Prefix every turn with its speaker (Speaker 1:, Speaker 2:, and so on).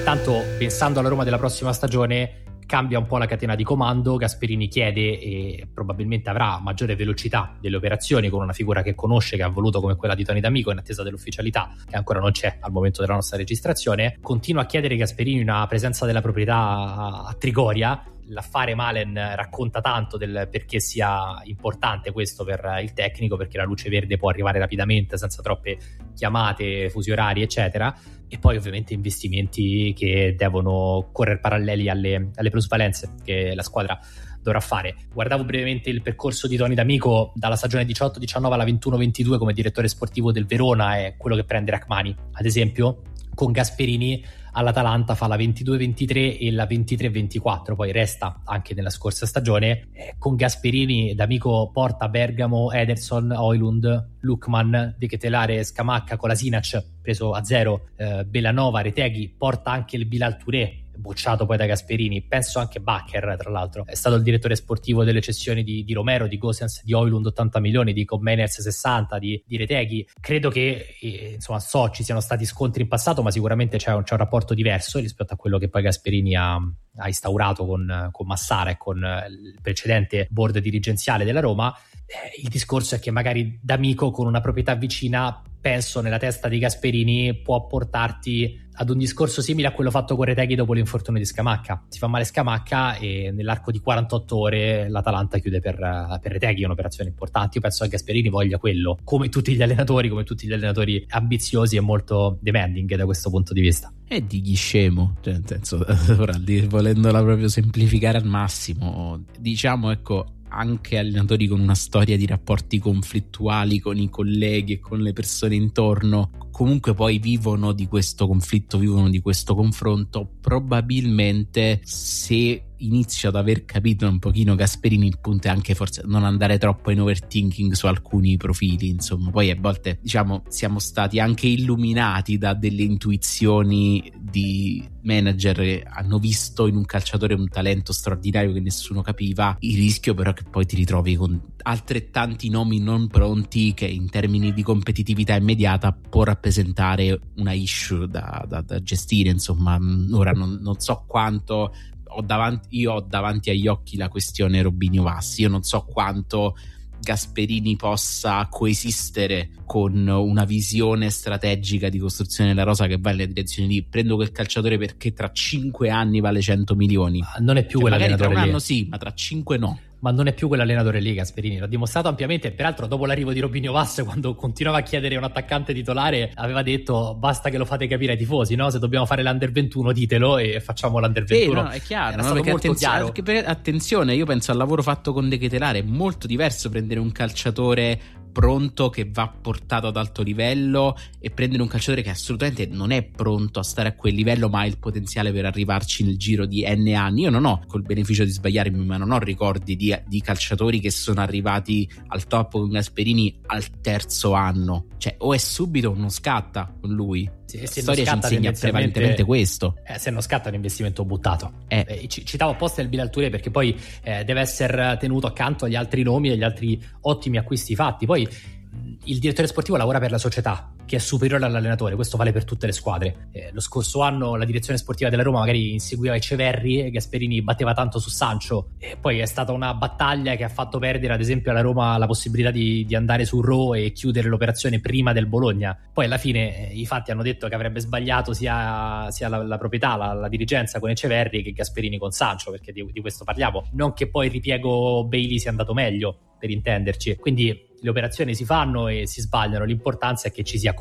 Speaker 1: Intanto, pensando alla Roma della prossima stagione, cambia un po' la catena di comando. Gasperini chiede e probabilmente avrà maggiore velocità delle operazioni con una figura che conosce, che ha voluto, come quella di Tony D'Amico, in attesa dell'ufficialità che ancora non c'è al momento della nostra registrazione. Continua a chiedere Gasperini una presenza della proprietà a Trigoria. L'affare Malen racconta tanto del perché sia importante questo per il tecnico, perché la luce verde può arrivare rapidamente senza troppe chiamate, fusi orari eccetera, e poi ovviamente investimenti che devono correre paralleli alle plusvalenze che la squadra dovrà fare. Guardavo brevemente il percorso di Tony D'Amico dalla stagione 18-19 alla 21-22 come direttore sportivo del Verona, è quello che prende Rachmani ad esempio. Con Gasperini all'Atalanta fa la 22-23 e la 23-24, poi resta anche nella scorsa stagione. Con Gasperini D'Amico porta Bergamo, Ederson, Højlund, Lookman, De Ketelaere, Scamacca, Kolasinac preso a zero, Belanova, Retegui, porta anche il Bilal Touré, bocciato poi da Gasperini, penso anche Bakker, tra l'altro è stato il direttore sportivo delle cessioni di Romero, di Gosens, di Højlund 80 milioni, di Koopmeiners 60, di Retegui. Credo che insomma ci siano stati scontri in passato, ma sicuramente c'è un rapporto diverso rispetto a quello che poi Gasperini ha instaurato con Massara e con il precedente board dirigenziale della Roma. Il discorso è che magari D'Amico con una proprietà vicina, penso nella testa di Gasperini, può portarti ad un discorso simile a quello fatto con Retegui dopo l'infortunio di Scamacca. Si fa male Scamacca e nell'arco di 48 ore l'Atalanta chiude per Retegui, un'operazione importante. Io penso che Gasperini voglia quello, come tutti gli allenatori ambiziosi e molto demanding da questo punto di vista.
Speaker 2: E di chi scemo, cioè nel senso, volendola proprio semplificare al massimo, diciamo, ecco, anche allenatori con una storia di rapporti conflittuali con i colleghi e con le persone intorno, comunque poi vivono di questo conflitto, vivono di questo confronto. Probabilmente se inizio ad aver capito un pochino Gasperini, il punto è anche forse non andare troppo in overthinking su alcuni profili, insomma. Poi a volte, diciamo, siamo stati anche illuminati da delle intuizioni di manager che hanno visto in un calciatore un talento straordinario che nessuno capiva. Il rischio però è che poi ti ritrovi con altrettanti nomi non pronti, che in termini di competitività immediata può rappresentare una issue da gestire, insomma. Ora non so quanto io ho davanti agli occhi la questione Robinho Vassi, io non so quanto Gasperini possa coesistere con una visione strategica di costruzione della rosa che va nelle direzioni di prendo quel calciatore perché tra 5 anni vale 100 milioni.
Speaker 1: Non è più quell'allenatore
Speaker 2: magari tra un
Speaker 1: lì.
Speaker 2: anno sì, ma tra 5 no.
Speaker 1: Ma non è più quell'allenatore lì Gasperini, l'ha dimostrato ampiamente. Peraltro dopo l'arrivo di Robinho Vass, quando continuava a chiedere un attaccante titolare, aveva detto basta che lo fate capire ai tifosi, no? Se dobbiamo fare l'Under 21 ditelo e facciamo l'Under 21.
Speaker 2: No, è chiaro,
Speaker 1: era stato molto chiaro.
Speaker 2: Attenzione, io penso al lavoro fatto con De Ketelaere, è molto diverso prendere un calciatore pronto che va portato ad alto livello e prendere un calciatore che assolutamente non è pronto a stare a quel livello ma ha il potenziale per arrivarci nel giro di N anni. Io non ho, col beneficio di sbagliarmi, ma non ho ricordi di calciatori che sono arrivati al top con Gasperini al terzo anno, cioè o è subito o non scatta con lui.
Speaker 1: La
Speaker 2: storia ci insegna prevalentemente questo.
Speaker 1: Se non scatta è un investimento buttato. Citavo apposta il Bilal Touré perché poi deve essere tenuto accanto agli altri nomi e agli altri ottimi acquisti fatti. Poi il direttore sportivo lavora per la società, che è superiore all'allenatore, questo vale per tutte le squadre. Lo scorso anno la direzione sportiva della Roma magari inseguiva Eceverri e Gasperini batteva tanto su Sancho, e poi è stata una battaglia che ha fatto perdere ad esempio alla Roma la possibilità di andare su Raw e chiudere l'operazione prima del Bologna. Poi alla fine i fatti hanno detto che avrebbe sbagliato sia la proprietà, la dirigenza con Eceverri che Gasperini con Sancho, perché di questo parliamo, non che poi il ripiego Bailey sia andato meglio, per intenderci. Quindi le operazioni si fanno e si sbagliano, l'importanza è che ci sia